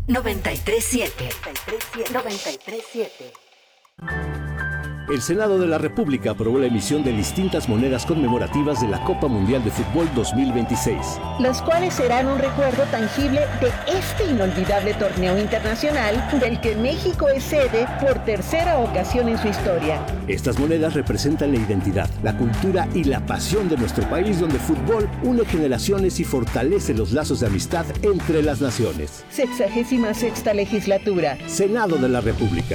93.7. 93.7. El Senado de la República aprobó la emisión de distintas monedas conmemorativas de la Copa Mundial de Fútbol 2026. Las cuales serán un recuerdo tangible de este inolvidable torneo internacional del que México es sede por tercera ocasión en su historia. Estas monedas representan la identidad, la cultura y la pasión de nuestro país, donde el fútbol une generaciones y fortalece los lazos de amistad entre las naciones. 66ª legislatura. Senado de la República.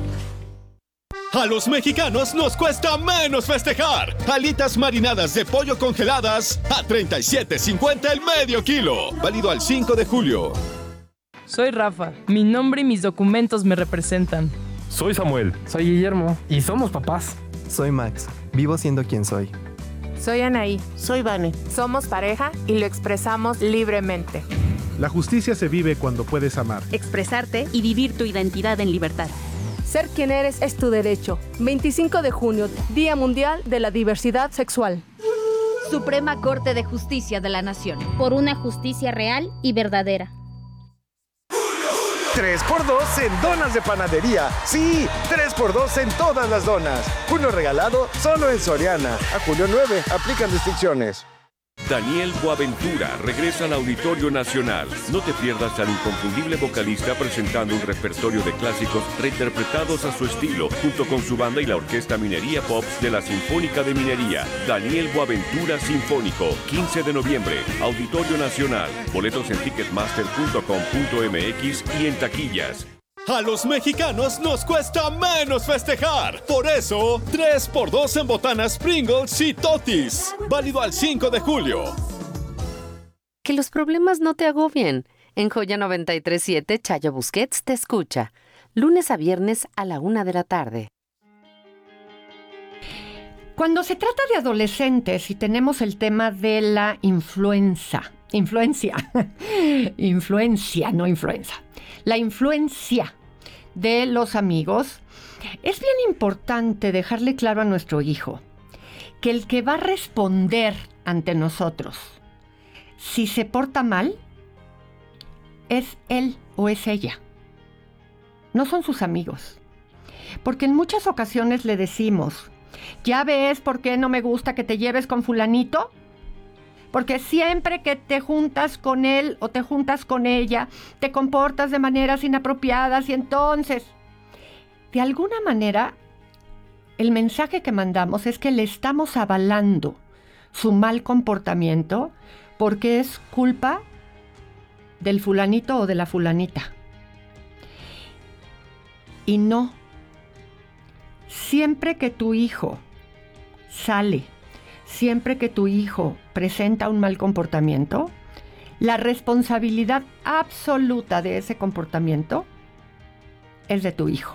A los mexicanos nos cuesta menos festejar. Alitas marinadas de pollo congeladas a $37.50 el medio kilo. Válido al 5 de julio. Soy Rafa. Mi nombre y mis documentos me representan. Soy Samuel. Soy Guillermo. Y somos papás. Soy Max. Vivo siendo quien soy. Soy Anaí. Soy Vane. Somos pareja y lo expresamos libremente. La justicia se vive cuando puedes amar, expresarte y vivir tu identidad en libertad. Ser quien eres es tu derecho. 25 de junio, Día Mundial de la Diversidad Sexual. Suprema Corte de Justicia de la Nación. Por una justicia real y verdadera. 3x2 en donas de panadería. Sí, 3x2 en todas las donas. Uno regalado solo en Soriana. A julio 9, aplican restricciones. Daniel Boaventura regresa al Auditorio Nacional. No te pierdas al inconfundible vocalista presentando un repertorio de clásicos reinterpretados a su estilo, junto con su banda y la Orquesta Minería Pops de la Sinfónica de Minería. Daniel Boaventura Sinfónico, 15 de noviembre, Auditorio Nacional. Boletos en ticketmaster.com.mx y en taquillas. A los mexicanos nos cuesta menos festejar. Por eso, 3x2 en botanas Pringles y Totis. Válido al 5 de julio. Que los problemas no te agobien. En Joya 93.7, Chayo Busquets te escucha. Lunes a viernes a la 1:00 p.m. Cuando se trata de adolescentes y tenemos el tema de la influencia, la influencia de los amigos, es bien importante dejarle claro a nuestro hijo que el que va a responder ante nosotros si se porta mal es él o es ella, no son sus amigos. Porque en muchas ocasiones le decimos: ¿ya ves por qué no me gusta que te lleves con fulanito? Porque siempre que te juntas con él o te juntas con ella, te comportas de maneras inapropiadas y entonces, de alguna manera, el mensaje que mandamos es que le estamos avalando su mal comportamiento porque es culpa del fulanito o de la fulanita. Y no. Siempre que tu hijo sale, siempre que tu hijo presenta un mal comportamiento, la responsabilidad absoluta de ese comportamiento es de tu hijo.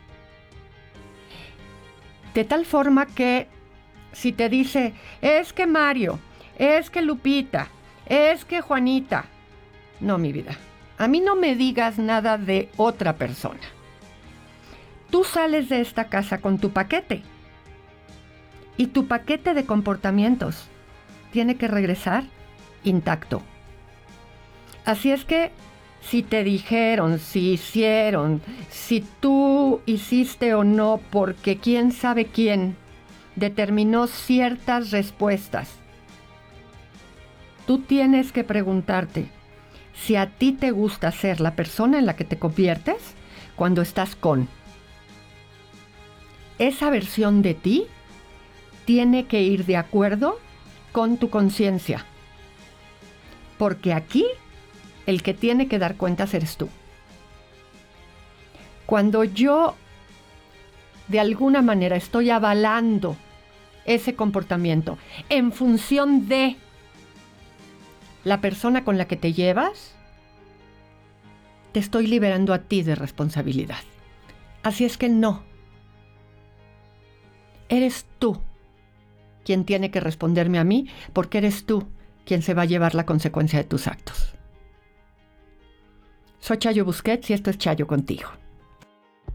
De tal forma que si te dice: es que Mario, es que Lupita, es que Juanita, no, mi vida, a mí no me digas nada de otra persona. Tú sales de esta casa con tu paquete. Y tu paquete de comportamientos tiene que regresar intacto. Así es que si te dijeron, si hicieron, si tú hiciste o no, porque quién sabe quién determinó ciertas respuestas, tú tienes que preguntarte si a ti te gusta ser la persona en la que te conviertes cuando estás con. Esa versión de ti tiene que ir de acuerdo con tu conciencia. Porque aquí el que tiene que dar cuentas eres tú. Cuando yo de alguna manera estoy avalando ese comportamiento en función de la persona con la que te llevas, te estoy liberando a ti de responsabilidad. Así es que no. Eres tú quien tiene que responderme a mí, porque eres tú quien se va a llevar la consecuencia de tus actos. Soy Chayo Busquets y esto es Chayo Contigo.